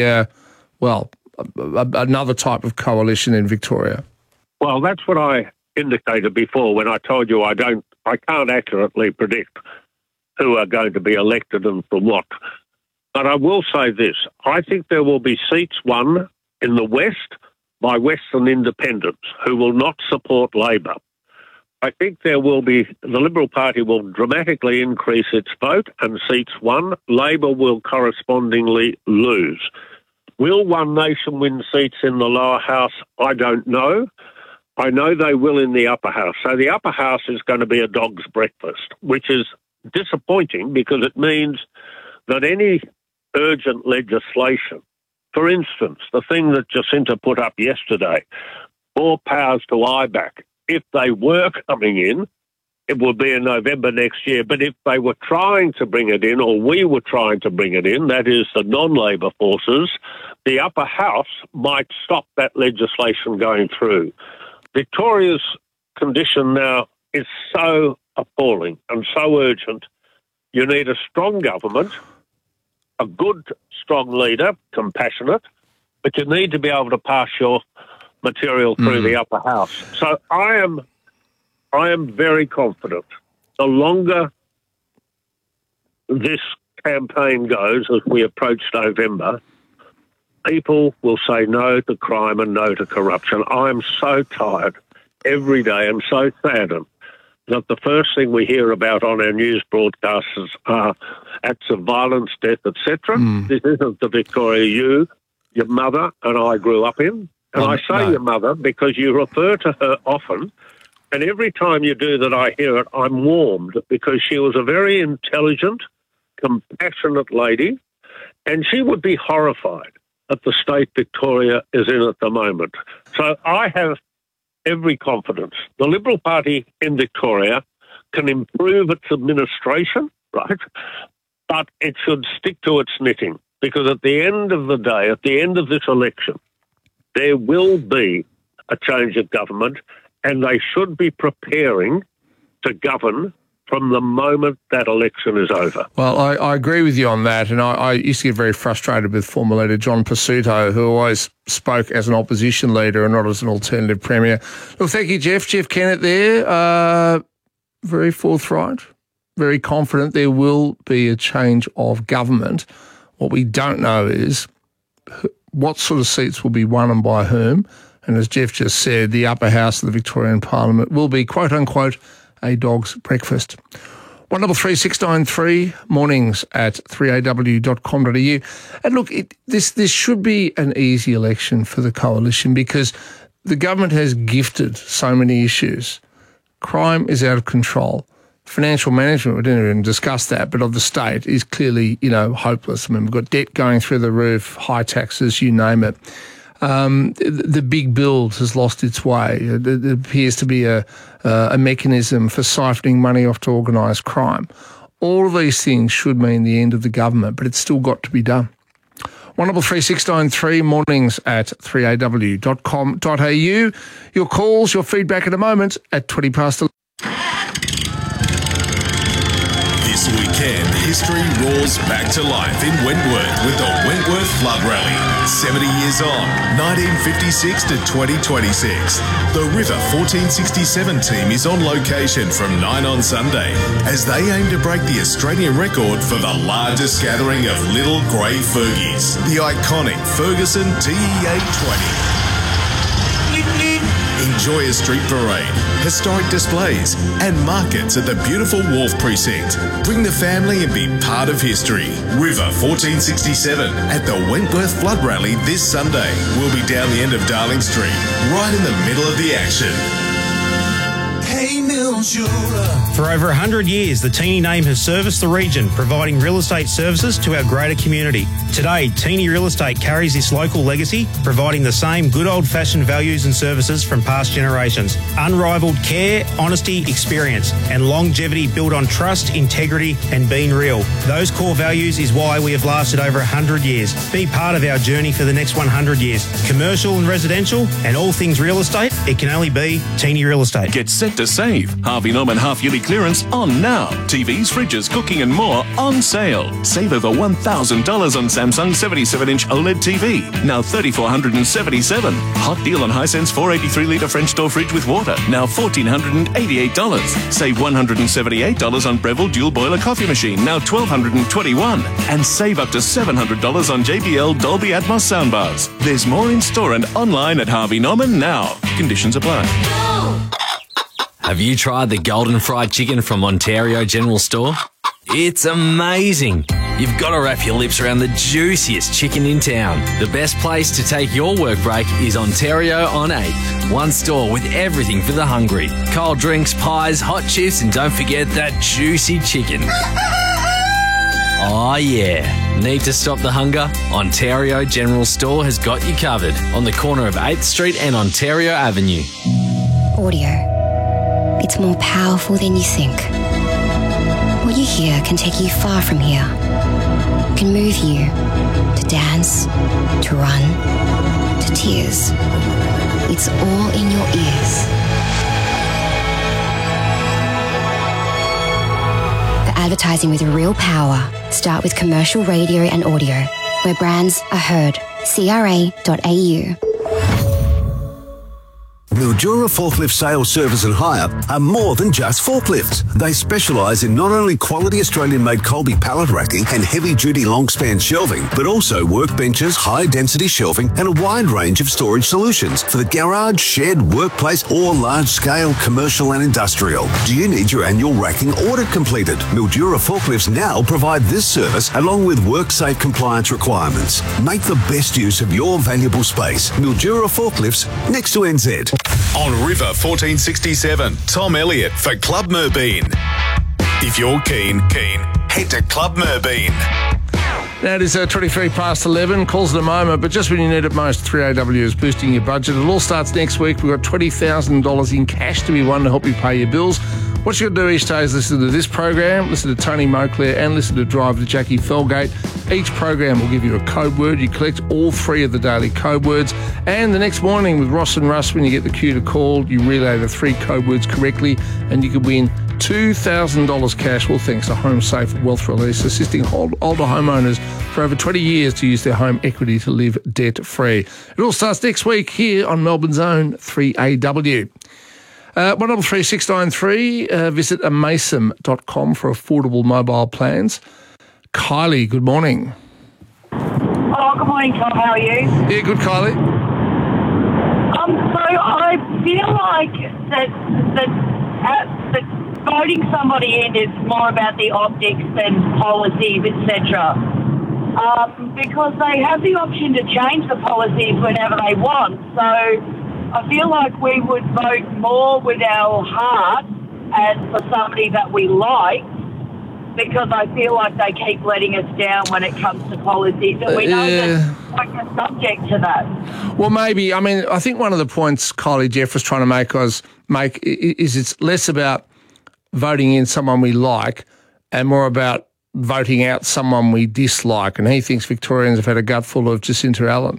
another type of coalition in Victoria? Well, that's what I indicated before when I told you I can't accurately predict who are going to be elected and for what. But I will say this. I think there will be seats won in the West by Western independents who will not support Labor. I think the Liberal Party will dramatically increase its vote and seats won. Labor will correspondingly lose. Will One Nation win seats in the lower house? I don't know. I know they will in the upper house. So the upper house is going to be a dog's breakfast, which is disappointing because it means that any urgent legislation, for instance, the thing that Jacinta put up yesterday, more powers to IBAC, if they were coming in, it would be in November next year. But if they were trying to bring it in, or we were trying to bring it in, that is the non-Labor forces, the upper house might stop that legislation going through. Victoria's condition now is so appalling and so urgent. You need a strong government, a good, strong leader, compassionate, but you need to be able to pass your material through the upper house. So I am very confident. The longer this campaign goes as we approach November, people will say no to crime and no to corruption. I am so tired every day and so saddened that the first thing we hear about on our news broadcasters are acts of violence, death, etc. This isn't the Victoria your mother and I grew up in. And I say your mother because you refer to her often, and every time you do that I hear it, I'm warmed, because she was a very intelligent, compassionate lady, and she would be horrified at the state Victoria is in at the moment. So I have every confidence. The Liberal Party in Victoria can improve its administration, right? But it should stick to its knitting, because at the end of the day, at the end of this election, there will be a change of government, and they should be preparing to govern from the moment that election is over. Well, I agree with you on that, and I used to get very frustrated with former leader John Pasuto, who always spoke as an opposition leader and not as an alternative premier. Well, thank you, Jeff. Jeff Kennett there, very forthright, very confident there will be a change of government. What we don't know is what sort of seats will be won and by whom. And as Jeff just said, the upper house of the Victorian Parliament will be, quote unquote, a dog's breakfast. 133693, mornings at 3aw.com.au. And look, this should be an easy election for the coalition because the government has gifted so many issues. Crime is out of control. Financial management, we didn't even discuss that, but of the state is clearly, hopeless. I mean, we've got debt going through the roof, high taxes, you name it. The big build has lost its way. There appears to be a mechanism for siphoning money off to organised crime. All of these things should mean the end of the government, but it's still got to be done. 133693, mornings at 3aw.com.au. Your calls, your feedback in a moment at 20 past 11. This weekend, history roars back to life in Wentworth with the Wentworth Flood Rally. 70 years on, 1956 to 2026. The River 1467 team is on location from 9 on Sunday as they aim to break the Australian record for the largest gathering of little grey Fergies, the iconic Ferguson TEA 20. Enjoy a street parade, historic displays and markets at the beautiful Wharf Precinct. Bring the family and be part of history. River 1467 at the Wentworth Flood Rally this Sunday. We'll be down the end of Darling Street, right in the middle of the action. Hey Mildura. For over 100 years, the Teeny name has serviced the region, providing real estate services to our greater community. Today, Teeny Real Estate carries this local legacy, providing the same good old-fashioned values and services from past generations. Unrivaled care, honesty, experience, and longevity built on trust, integrity, and being real. Those core values is why we have lasted over 100 years. Be part of our journey for the next 100 years. Commercial and residential, and all things real estate, it can only be Teeny Real Estate. Get set to save. Harvey Norman half-yearly clearance on now. TVs, fridges, cooking and more on sale. Save over $1,000 on Samsung 77-inch OLED TV, now $3,477. Hot deal on Hisense 483-litre French door fridge with water, now $1,488. Save $178 on Breville dual boiler coffee machine, now $1,221. And save up to $700 on JBL Dolby Atmos soundbars. There's more in store and online at Harvey Norman now. Conditions apply. Have you tried the Golden Fried Chicken from Ontario General Store? It's amazing. You've got to wrap your lips around the juiciest chicken in town. The best place to take your work break is Ontario on 8th. One store with everything for the hungry. Cold drinks, pies, hot chips, and don't forget that juicy chicken. Oh yeah. Need to stop the hunger? Ontario General Store has got you covered on the corner of 8th Street and Ontario Avenue. Audio. It's more powerful than you think. What you hear can take you far from here. It can move you to dance, to run, to tears. It's all in your ears. For advertising with real power, start with commercial radio and audio, where brands are heard. CRA.au. Mildura Forklift Sales, Service and Hire are more than just forklifts. They specialise in not only quality Australian-made Colby pallet racking and heavy-duty long-span shelving, but also workbenches, high-density shelving and a wide range of storage solutions for the garage, shed, workplace or large-scale commercial and industrial. Do you need your annual racking audit completed? Mildura Forklifts now provide this service along with WorkSafe compliance requirements. Make the best use of your valuable space. Mildura Forklifts, next to NZ. On River 1467, Tom Elliott for Club Merbeen. If you're keen, head to Club Merbeen. Now it is 23 past 11, calls at a moment, but just when you need it most, 3AW is boosting your budget. It all starts next week. We've got $20,000 in cash to be won to help you pay your bills. What you've got to do each day is listen to this program, listen to Tony Moclair and listen to Drive to Jackie Felgate. Each program will give you a code word. You collect all three of the daily code words. And the next morning with Ross and Russ, when you get the cue to call, you relay the three code words correctly and you could win $2,000 cash, all thanks to Home Safe Wealth Release, assisting older homeowners for over 20 years to use their home equity to live debt-free. It all starts next week here on Melbourne's own 3AW. 133693, visit amasum.com for affordable mobile plans. Kylie, good morning. good morning, Tom. How are you? Yeah, good, Kylie. So I feel like that voting somebody in is more about the optics than policies, etc. Because they have the option to change the policies whenever they want. So I feel like we would vote more with our heart and for somebody that we like, because I feel like they keep letting us down when it comes to policies, and we know that we're subject to that. Well, maybe. I mean, I think one of the points Kylie Jeff was trying to make is it's less about voting in someone we like and more about voting out someone we dislike. And he thinks Victorians have had a gutful of Jacinta Allen.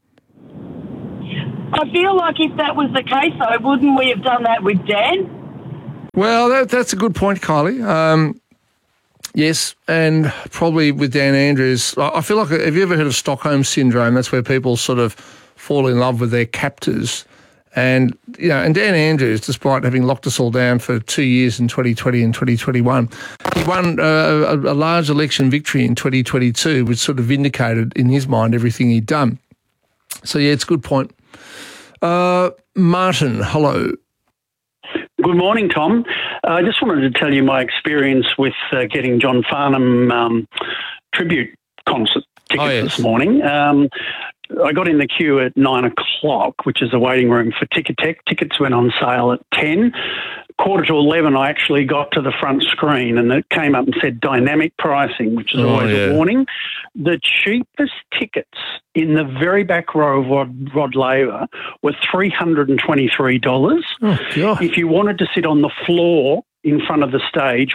I feel like if that was the case, though, wouldn't we have done that with Dan? Well, that's a good point, Kylie. Yes, and probably with Dan Andrews. I feel like, have you ever heard of Stockholm Syndrome? That's where people sort of fall in love with their captors. And, and Dan Andrews, despite having locked us all down for 2 years in 2020 and 2021, he won a large election victory in 2022, which sort of vindicated, in his mind, everything he'd done. So, yeah, it's a good point. Martin, hello. Good morning, Tom. I just wanted to tell you my experience with getting John Farnham tribute concert tickets this morning. I got in the queue at 9 o'clock, which is the waiting room for Ticketek. Tickets went on sale at 10. Quarter to 11, I actually got to the front screen and it came up and said dynamic pricing, which is always a warning. The cheapest tickets in the very back row of Rod Laver were $323. Oh, God. If you wanted to sit on the floor in front of the stage,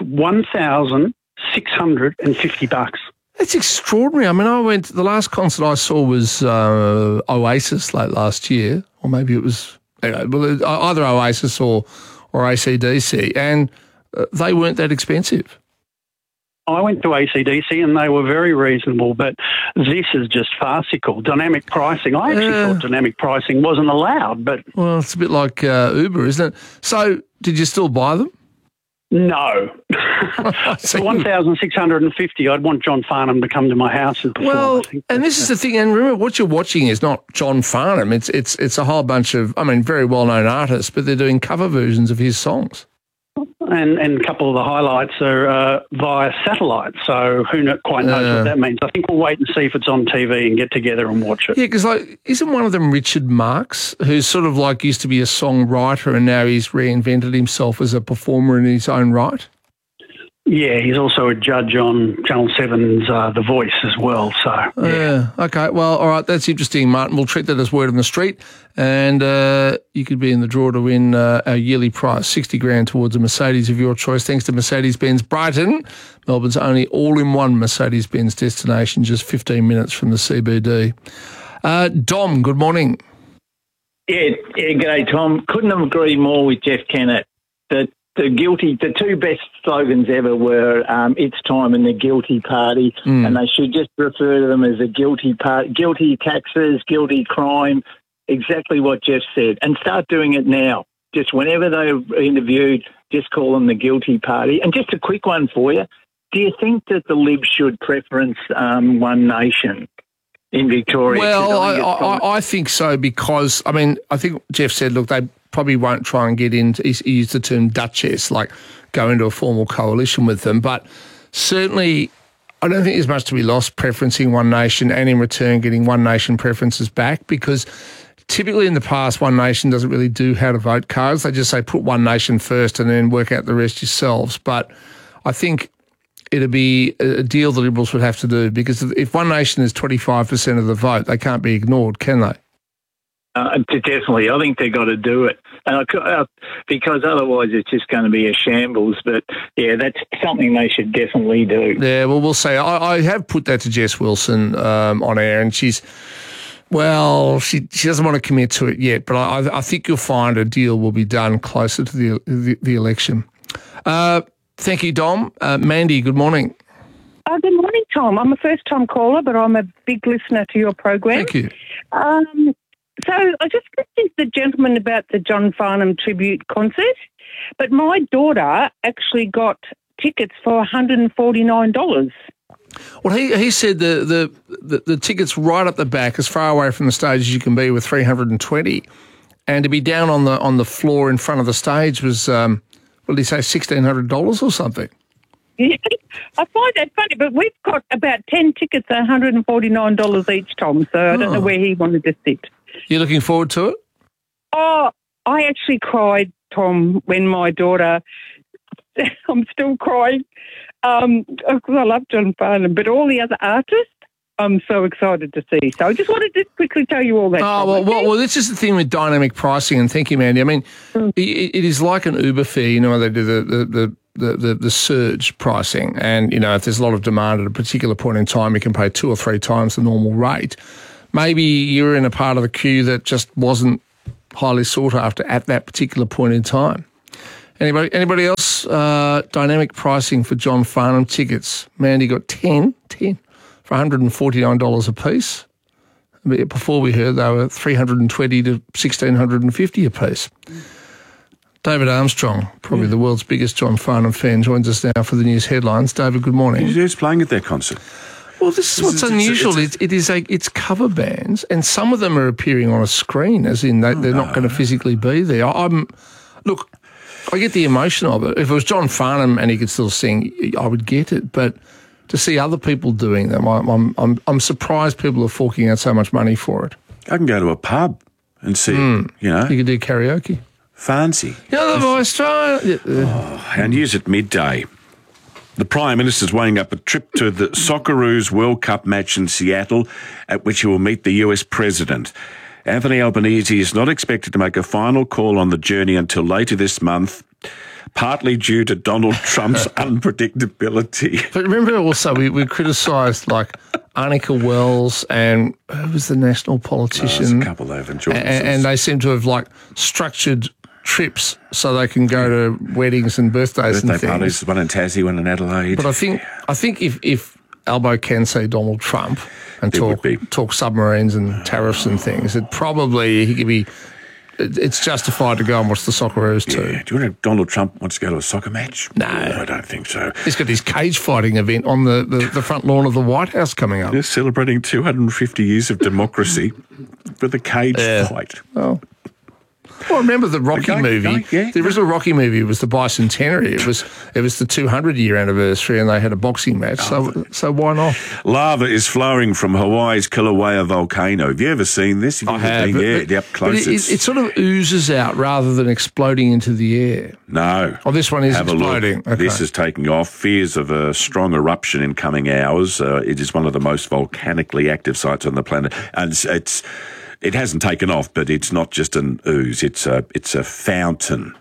$1,650. That's extraordinary. I mean, the last concert I saw was Oasis late last year, or maybe it was either Oasis or AC/DC, and they weren't that expensive. I went to AC/DC and they were very reasonable, but this is just farcical. Dynamic pricing. I actually thought dynamic pricing wasn't allowed, but... Well, it's a bit like Uber, isn't it? So, did you still buy them? No. For $1,650, I'd want John Farnham to come to my house and perform. Well, and this is the thing, and remember, what you're watching is not John Farnham. It's a whole bunch of, very well-known artists, but they're doing cover versions of his songs. And a couple of the highlights are via satellite, so who quite knows what that means. I think we'll wait and see if it's on TV and get together and watch it. Yeah, because isn't one of them Richard Marx, who's sort of used to be a songwriter and now he's reinvented himself as a performer in his own right? Yeah, he's also a judge on Channel 7's The Voice as well. So yeah. Okay, well, all right, that's interesting, Martin. We'll treat that as word on the street, and you could be in the draw to win our yearly prize, $60,000 towards a Mercedes of your choice, thanks to Mercedes-Benz Brighton, Melbourne's only all-in-one Mercedes-Benz destination, just 15 minutes from the CBD. Dom, good morning. Yeah, g'day, Tom. Couldn't have agreed more with Jeff Kennett that the two best slogans ever were "It's Time" and "The Guilty Party," and they should just refer to them as a guilty party, guilty taxes, guilty crime. Exactly what Jeff said, and start doing it now. Just whenever they're interviewed, just call them the guilty party. And just a quick one for you: do you think that the Libs should preference One Nation in Victoria? Well, I think so because I think Jeff said, look, they probably won't try and get into, he used the term Duchess, go into a formal coalition with them. But certainly I don't think there's much to be lost preferencing One Nation and in return getting One Nation preferences back, because typically in the past One Nation doesn't really do how to vote cards. They just say put One Nation first and then work out the rest yourselves. But I think it'd be a deal the Liberals would have to do, because if One Nation is 25% of the vote, they can't be ignored, can they? Definitely. I think they've got to do it, because otherwise it's just going to be a shambles. But, yeah, that's something they should definitely do. Yeah, well, we'll see. I have put that to Jess Wilson on air, and she doesn't want to commit to it yet, but I think you'll find a deal will be done closer to the election. Thank you, Dom. Mandy, good morning. Good morning, Tom. I'm a first-time caller, but I'm a big listener to your program. Thank you. So I just listened to the gentleman about the John Farnham tribute concert, but my daughter actually got tickets for $149. Well, he said the tickets right up the back, as far away from the stage as you can be, were $320, and to be down on the floor in front of the stage was, what did he say, $1,600 or something? Yeah, I find that funny, but we've got about 10 tickets at $149 each, Tom, so I don't know where he wanted to sit. You looking forward to it? Oh, I actually cried, Tom, when my daughter... I'm still crying because I love John Farnham, but all the other artists, I'm so excited to see. So I just wanted to quickly tell you all that. Well, this is the thing with dynamic pricing, and thank you, Mandy. I mean, it is like an Uber fare. You know, they do the surge pricing, and, you know, if there's a lot of demand at a particular point in time, you can pay 2 or 3 times the normal rate. Maybe you're in a part of the queue that just wasn't highly sought after at that particular point in time. Anybody else? Dynamic pricing for John Farnham tickets. Mandy got 10 for $149 a piece. Before we heard they were $320 to $1,650 a piece. David Armstrong, probably the world's biggest John Farnham fan, joins us now for the news headlines. David, good morning. Who's playing at that concert? Well, this is what's unusual. It's cover bands, and some of them are appearing on a screen, as in they're not going to physically be there. Look, I get the emotion of it. If it was John Farnham and he could still sing, I would get it. But to see other people doing them, I'm surprised people are forking out so much money for it. I can go to a pub and see, you know. You could do karaoke. Fancy. You're the voice, try. Our news at midday. The Prime Minister's weighing up a trip to the Socceroos World Cup match in Seattle, at which he will meet the US President. Anthony Albanese is not expected to make a final call on the journey until later this month, partly due to Donald Trump's unpredictability. But remember also we criticised like Arnica Wells and who was the national politician? There's a couple of them. And they seem to have like structured trips so they can go to weddings and birthdays and things. Birthday parties, one in Tassie, one in Adelaide. But I think if Albo can see Donald Trump and talk submarines and tariffs and things, he could be. It's justified to go and watch the Socceroos too. Yeah. Do you think Donald Trump wants to go to a soccer match? No, I don't think so. He's got his cage fighting event on the front lawn of the White House coming up. They're celebrating 250 years of democracy with a cage fight. Oh. Well, I remember the Rocky movie. The original Rocky movie was the bicentenary. It was the 200-year anniversary, and they had a boxing match. So why not? Lava is flowing from Hawaii's Kilauea volcano. Have you ever seen this? I have. Up close. But it sort of oozes out rather than exploding into the air. No. Oh, this one is exploding. Okay. This is taking off. Fears of a strong eruption in coming hours. It is one of the most volcanically active sites on the planet, and it hasn't taken off, but it's not just an ooze. It's a fountain.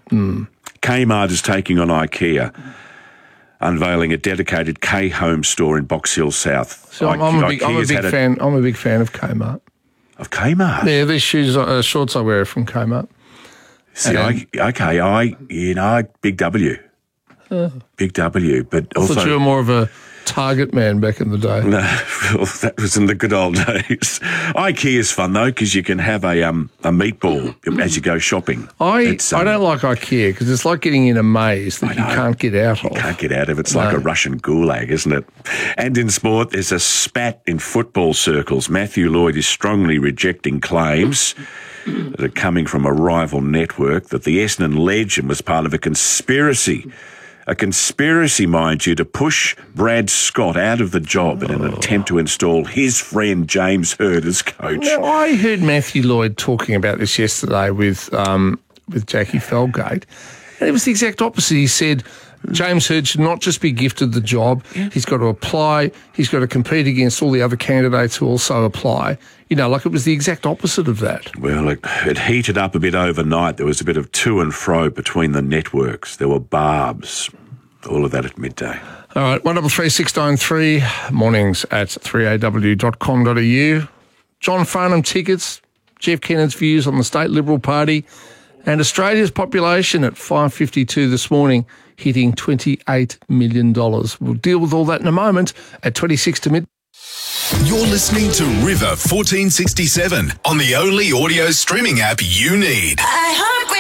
Kmart is taking on IKEA, unveiling a dedicated K-Home store in Box Hill South. So I'm a big fan. I'm a big fan of Kmart. Of Kmart? Yeah, these shorts I wear are from Kmart. See, Big W. Big W, but also... I thought you were more of a Target man back in the day. No, well, that was in the good old days. IKEA is fun though because you can have a meatball as you go shopping. I don't like IKEA because it's like getting in a maze that you can't get out of. You can't get out of. It's like a Russian gulag, isn't it? And in sport, there's a spat in football circles. Matthew Lloyd is strongly rejecting claims that are coming from a rival network that the Essendon legend was part of a conspiracy. A conspiracy, mind you, to push Brad Scott out of the job in an attempt to install his friend James Hird as coach. Now, I heard Matthew Lloyd talking about this yesterday with Jackie Felgate, and it was the exact opposite. He said James Hird should not just be gifted the job. He's got to apply. He's got to compete against all the other candidates who also apply. You know, like it was the exact opposite of that. Well, it heated up a bit overnight. There was a bit of to and fro between the networks. There were barbs. All of that at midday. All right, 133693, mornings at 3aw.com.au. John Farnham tickets, Jeff Kennard's views on the State Liberal Party, and Australia's population at 552 this morning, hitting $28 million. We'll deal with all that in a moment at 26 to mid. You're listening to River 1467 on the only audio streaming app you need.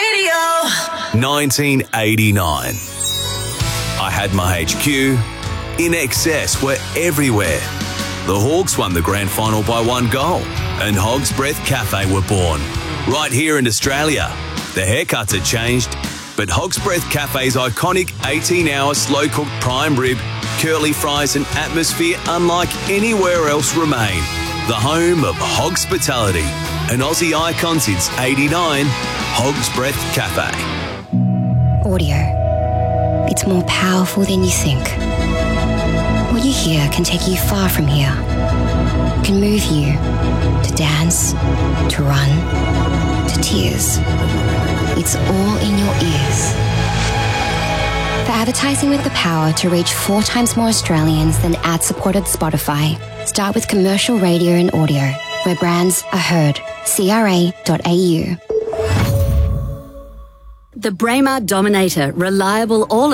iHeartRadio. 1989. I had my HQ In Excess were everywhere. The Hawks won the grand final by 1 goal, and Hog's Breath Cafe were born. Right here in Australia. The haircuts had changed, but Hog's Breath Cafe's iconic 18-hour slow-cooked prime rib, curly fries and atmosphere unlike anywhere else remain. The home of Hogspitality, an Aussie icon since '89, Hog's Breath Cafe. Audio. It's more powerful than you think. What you hear can take you far from here. Can move you to dance, to run, to tears. It's all in your ears. For advertising with the power to reach 4 times more Australians than ad-supported Spotify, start with commercial radio and audio, where brands are heard. CRA.au. The Braemar Dominator, reliable all